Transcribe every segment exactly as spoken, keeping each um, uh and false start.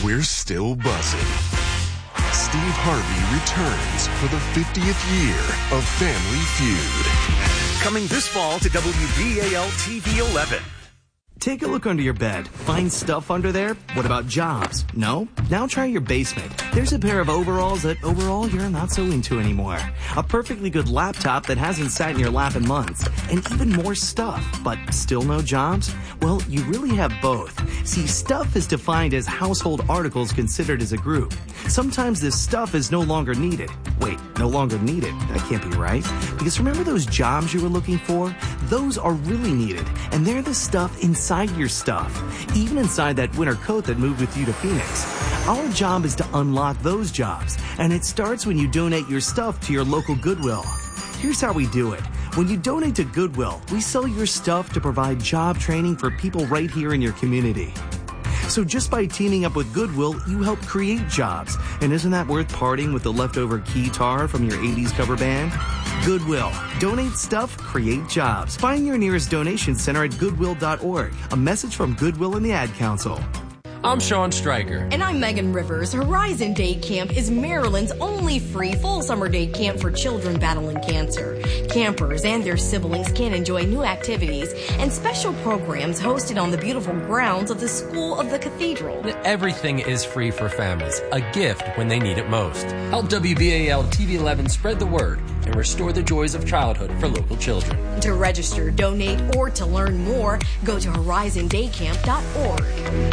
we're still buzzing. Steve Harvey returns for the fiftieth year of Family Feud. Coming this fall to W B A L T V eleven. Take a look under your bed. Find stuff under there? What about jobs? No? Now try your basement. There's a pair of overalls that overall you're not so into anymore. A perfectly good laptop that hasn't sat in your lap in months. And even more stuff, but still no jobs? Well, you really have both. See, stuff is defined as household articles considered as a group. Sometimes this stuff is no longer needed. Wait, no longer needed? That can't be right. Because remember those jobs you were looking for? Those are really needed. And they're the stuff inside your stuff, even inside that winter coat that moved with you to Phoenix. Our job is to unlock those jobs, and it starts when you donate your stuff to your local Goodwill. Here's how we do it. When you donate to Goodwill, we sell your stuff to provide job training for people right here in your community. So just by teaming up with Goodwill, you help create jobs. And isn't that worth parting with the leftover keytar from your eighties cover band? Goodwill. Donate stuff, create jobs. Find your nearest donation center at goodwill dot org. A message from Goodwill and the Ad Council. I'm Sean Stryker. And I'm Megan Rivers. Horizon Day Camp is Maryland's only free full summer day camp for children battling cancer. Campers and their siblings can enjoy new activities and special programs hosted on the beautiful grounds of the School of the Cathedral. Everything is free for families, a gift when they need it most. Help W B A L T V eleven spread the word and restore the joys of childhood for local children. To register, donate, or to learn more, go to horizon day camp dot org.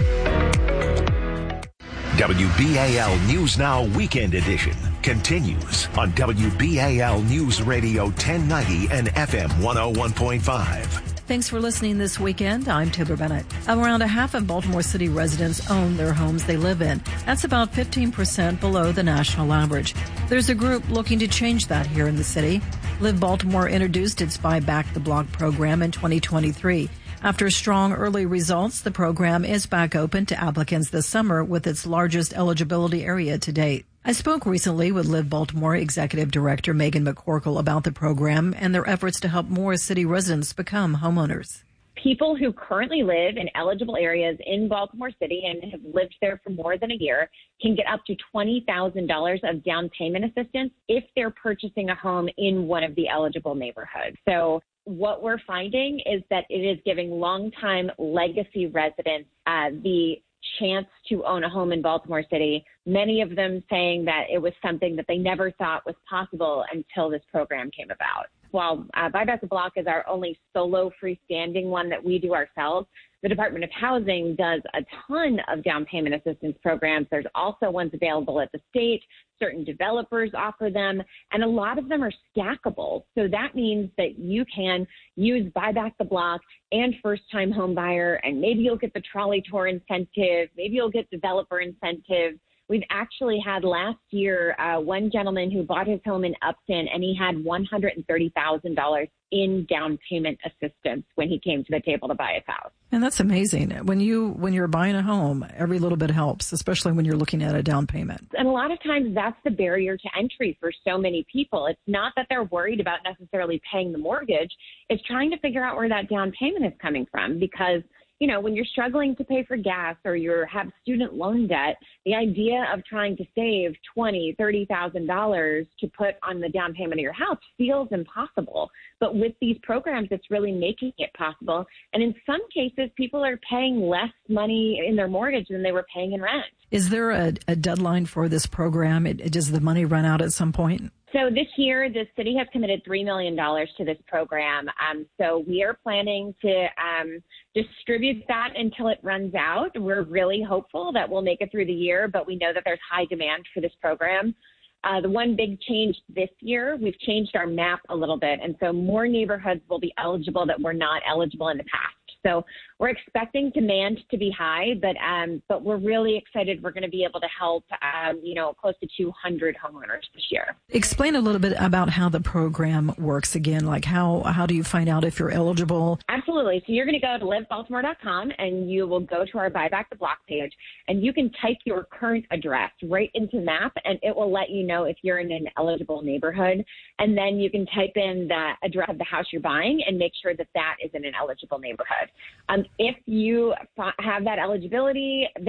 W B A L News Now Weekend Edition continues on W B A L News Radio ten ninety and F M one oh one point five. Thanks for listening this weekend. I'm Tibber Bennett. Around a half of Baltimore City residents own their homes they live in. That's about fifteen percent below the national average. There's a group looking to change that here in the city. Live Baltimore introduced its Buy Back the Block program in twenty twenty-three. After strong early results, the program is back open to applicants this summer with its largest eligibility area to date. I spoke recently with Live Baltimore Executive Director Megan McCorkle about the program and their efforts to help more city residents become homeowners. People who currently live in eligible areas in Baltimore City and have lived there for more than a year can get up to twenty thousand dollars of down payment assistance if they're purchasing a home in one of the eligible neighborhoods. So what we're finding is that it is giving longtime legacy residents uh, the chance to own a home in Baltimore City, many of them saying that it was something that they never thought was possible until this program came about. While uh, Buy Back the Block is our only solo freestanding one that we do ourselves, the Department of Housing does a ton of down payment assistance programs. There's also ones available at the state. Certain developers offer them, and a lot of them are stackable. So that means that you can use Buy Back the Block and first-time home buyer, and maybe you'll get the trolley tour incentive. Maybe you'll get developer incentive. We've actually had last year uh, one gentleman who bought his home in Upton, and he had one hundred thirty thousand dollars in down payment assistance when he came to the table to buy his house. And that's amazing. When you when you're buying a home, every little bit helps, especially when you're looking at a down payment. And a lot of times that's the barrier to entry for so many people. It's not that they're worried about necessarily paying the mortgage. It's trying to figure out where that down payment is coming from, because you know, when you're struggling to pay for gas or you have student loan debt, the idea of trying to save twenty thousand dollars, thirty thousand dollars to put on the down payment of your house feels impossible. But with these programs, it's really making it possible. And in some cases, people are paying less money in their mortgage than they were paying in rent. Is there a, a deadline for this program? It, does the money run out at some point? So this year, the city has committed three million dollars to this program. Um, so we are planning to um, distribute that until it runs out. We're really hopeful that we'll make it through the year, but we know that there's high demand for this program. Uh, the one big change this year, we've changed our map a little bit. And so more neighborhoods will be eligible that were not eligible in the past. So we're expecting demand to be high, but um, but we're really excited we're going to be able to help, um, you know, close to two hundred homeowners this year. Explain a little bit about how the program works again. Like how, how do you find out if you're eligible? Absolutely. So you're going to go to live baltimore dot com and you will go to our Buy Back the Block page, and you can type your current address right into the map, and it will let you know if you're in an eligible neighborhood. And then you can type in the address of the house you're buying and make sure that that is in an eligible neighborhood. Um, if you have that eligibility,